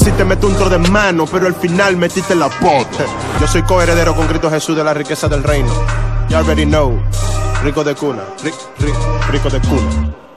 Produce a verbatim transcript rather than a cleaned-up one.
Si te meto un tro de mano, pero al final metiste la pote. Yo soy coheredero con Cristo Jesús de la riqueza del reino. You already know. Rico de cuna, ri, ri, rico de cuna.